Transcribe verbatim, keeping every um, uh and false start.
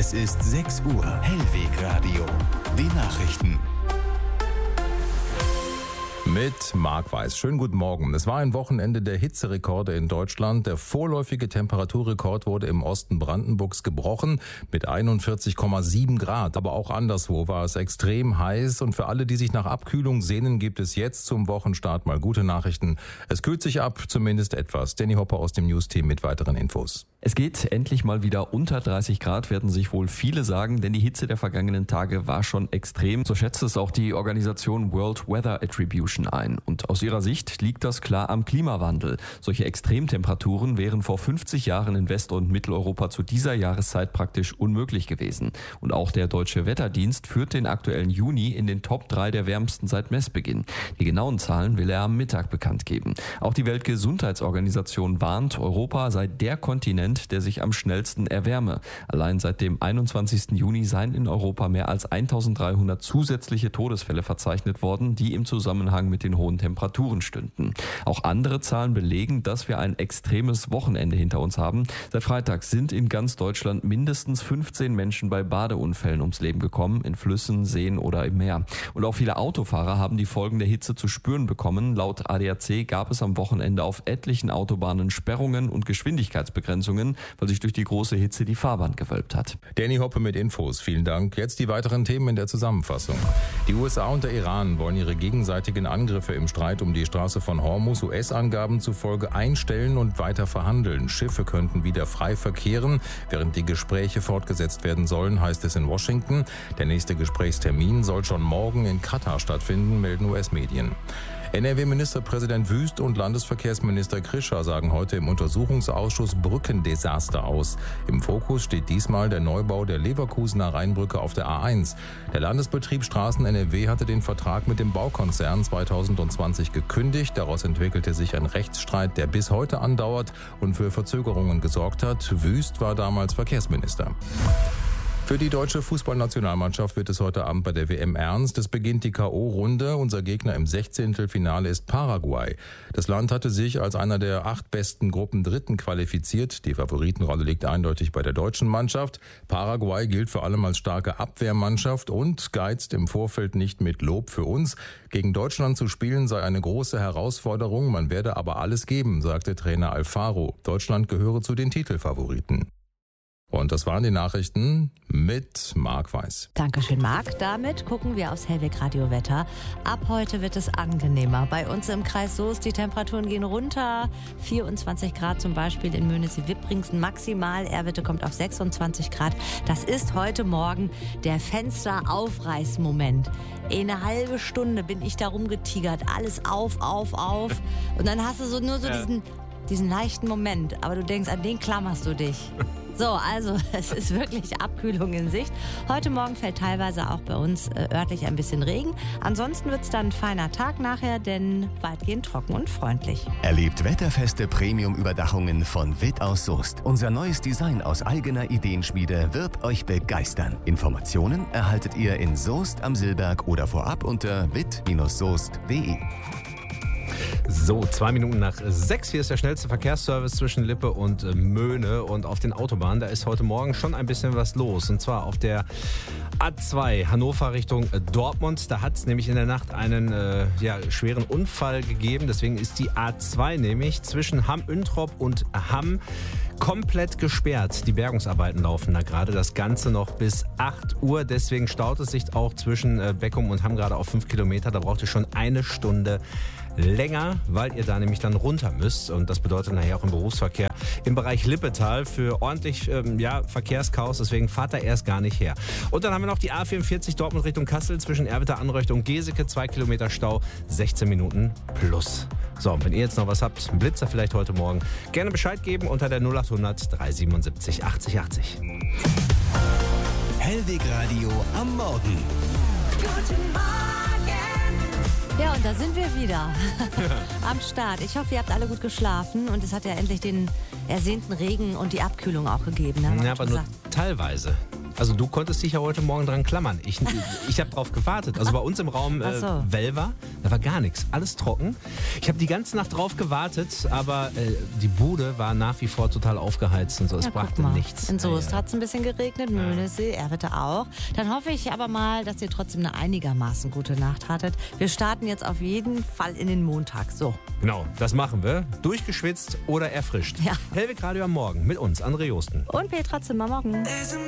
Es ist sechs Uhr. Hellwegradio. Die Nachrichten. Mit Marc Weiß. Schönen guten Morgen. Es war ein Wochenende der Hitzerekorde in Deutschland. Der vorläufige Temperaturrekord wurde im Osten Brandenburgs gebrochen mit einundvierzig Komma sieben Grad. Aber auch anderswo war es extrem heiß. Und für alle, die sich nach Abkühlung sehnen, gibt es jetzt zum Wochenstart mal gute Nachrichten. Es kühlt sich ab, zumindest etwas. Danny Hopper aus dem News-Team mit weiteren Infos. Es geht endlich mal wieder unter dreißig Grad, werden sich wohl viele sagen, denn die Hitze der vergangenen Tage war schon extrem. So schätzt es auch die Organisation World Weather Attribution ein. Und aus ihrer Sicht liegt das klar am Klimawandel. Solche Extremtemperaturen wären vor fünfzig Jahren in West- und Mitteleuropa zu dieser Jahreszeit praktisch unmöglich gewesen. Und auch der Deutsche Wetterdienst führt den aktuellen Juni in den Top drei der wärmsten seit Messbeginn. Die genauen Zahlen will er am Mittag bekannt geben. Auch die Weltgesundheitsorganisation warnt, Europa sei der Kontinent, der sich am schnellsten erwärme. Allein seit dem einundzwanzigsten Juni seien in Europa mehr als eintausenddreihundert zusätzliche Todesfälle verzeichnet worden, die im Zusammenhang mit den hohen Temperaturen stünden. Auch andere Zahlen belegen, dass wir ein extremes Wochenende hinter uns haben. Seit Freitag sind in ganz Deutschland mindestens fünfzehn Menschen bei Badeunfällen ums Leben gekommen, in Flüssen, Seen oder im Meer. Und auch viele Autofahrer haben die Folgen der Hitze zu spüren bekommen. Laut A D A C gab es am Wochenende auf etlichen Autobahnen Sperrungen und Geschwindigkeitsbegrenzungen, weil sich durch die große Hitze die Fahrbahn gewölbt hat. Danny Hoppe mit Infos. Vielen Dank. Jetzt die weiteren Themen in der Zusammenfassung. Die U S A und der Iran wollen ihre gegenseitigen Angriffe im Streit um die Straße von Hormuz U S-Angaben zufolge einstellen und weiter verhandeln. Schiffe könnten wieder frei verkehren, während die Gespräche fortgesetzt werden sollen, heißt es in Washington. Der nächste Gesprächstermin soll schon morgen in Katar stattfinden, melden U S-Medien. N R W-Ministerpräsident Wüst und Landesverkehrsminister Krischer sagen heute im Untersuchungsausschuss Brückendesaster aus. Im Fokus steht diesmal der Neubau der Leverkusener Rheinbrücke auf der A eins. Der Landesbetrieb Straßen N R W hatte den Vertrag mit dem Baukonzern zweitausendzwanzig gekündigt. Daraus entwickelte sich ein Rechtsstreit, der bis heute andauert und für Verzögerungen gesorgt hat. Wüst war damals Verkehrsminister. Für die deutsche Fußballnationalmannschaft wird es heute Abend bei der W M ernst. Es beginnt die K O-Runde. Unser Gegner im Sechzehntelfinale ist Paraguay. Das Land hatte sich als einer der acht besten Gruppendritten qualifiziert. Die Favoritenrolle liegt eindeutig bei der deutschen Mannschaft. Paraguay gilt vor allem als starke Abwehrmannschaft und geizt im Vorfeld nicht mit Lob für uns. Gegen Deutschland zu spielen sei eine große Herausforderung. Man werde aber alles geben, sagte Trainer Alfaro. Deutschland gehöre zu den Titelfavoriten. Und das waren die Nachrichten mit Marc Weiß. Dankeschön, Marc. Damit gucken wir aufs Hellwegradio-Wetter. Ab heute wird es angenehmer. Bei uns im Kreis Soest, die Temperaturen gehen runter. vierundzwanzig Grad zum Beispiel in Möhnesee-Wippringsen. Maximal Erwitte kommt auf sechsundzwanzig Grad. Das ist heute Morgen der Fensteraufreißmoment. Eine halbe Stunde bin ich da rumgetigert. Alles auf, auf, auf. Und dann hast du so nur so ja. diesen, diesen leichten Moment. Aber du denkst, an den klammerst du dich. So, also es ist wirklich Abkühlung in Sicht. Heute Morgen fällt teilweise auch bei uns äh, örtlich ein bisschen Regen. Ansonsten wird es dann ein feiner Tag nachher, denn weitgehend trocken und freundlich. Erlebt wetterfeste Premium-Überdachungen von Witt aus Soest. Unser neues Design aus eigener Ideenschmiede wird euch begeistern. Informationen erhaltet ihr in Soest am Silberg oder vorab unter witt soest punkt de. So, zwei Minuten nach sechs. Hier ist der schnellste Verkehrsservice zwischen Lippe und Möhne. Und auf den Autobahnen, da ist heute Morgen schon ein bisschen was los. Und zwar auf der A zwei Hannover Richtung Dortmund. Da hat es nämlich in der Nacht einen äh, ja, schweren Unfall gegeben. Deswegen ist die A zwei nämlich zwischen Hamm-Üntrop und Hamm komplett gesperrt. Die Bergungsarbeiten laufen da gerade. Das Ganze noch bis acht Uhr. Deswegen staut es sich auch zwischen äh, Beckum und Hamm gerade auf fünf Kilometer. Da braucht ihr schon eine Stunde länger, weil ihr da nämlich dann runter müsst. Und das bedeutet nachher auch im Berufsverkehr im Bereich Lippetal für ordentlich ähm, ja, Verkehrschaos. Deswegen fahrt da erst gar nicht her. Und dann haben wir noch die A vierundvierzig Dortmund Richtung Kassel zwischen Erwitter Anreucht und Geseke. Zwei Kilometer Stau, sechzehn Minuten plus. So, und wenn ihr jetzt noch was habt, einen Blitzer vielleicht heute Morgen, gerne Bescheid geben unter der null acht hundert dreihundertsiebenundsiebzig achtzig achtzig. Hellwegradio am Morgen. Guten Morgen. Ja, und da sind wir wieder am Start. Ich hoffe, ihr habt alle gut geschlafen und es hat ja endlich den ersehnten Regen und die Abkühlung auch gegeben. Ja, aber nur teilweise. Also du konntest dich ja heute Morgen dran klammern. Ich, ich habe drauf gewartet. Also bei uns im Raum äh, Ach so. Velva, da war gar nichts. Alles trocken. Ich habe die ganze Nacht drauf gewartet, aber äh, die Bude war nach wie vor total aufgeheizt und so. Es Ja, guck brachte mal. nichts. In Soest Ja, ja. hat es ein bisschen geregnet, Möhnesee, Erwitte auch. Dann hoffe ich aber mal, dass ihr trotzdem eine einigermaßen gute Nacht hattet. Wir starten jetzt auf jeden Fall in den Montag. So. Genau, das machen wir. Durchgeschwitzt oder erfrischt. Ja. Hellwig Radio am Morgen mit uns, André Josten. Und Petra Zimmermorgen.